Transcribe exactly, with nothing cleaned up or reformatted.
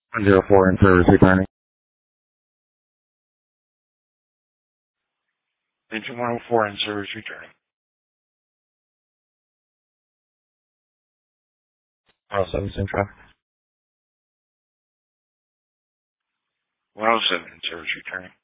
one zero four in service returning. Engine one oh four in service returning. one oh seven Central. one oh seven in service returning.